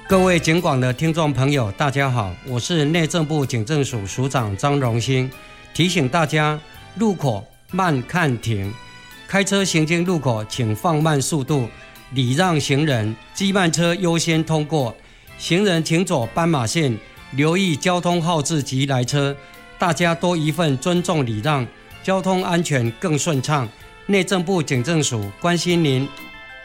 各位警广的听众朋友，大家好，我是内政部警政署署长张荣兴。提醒大家，路口慢看停，开车行经路口请放慢速度，礼让行人，机慢车优先通过。行人请走斑马线，留意交通号志及来车，大家多一份尊重礼让，交通安全更顺畅。内政部警政署关心您。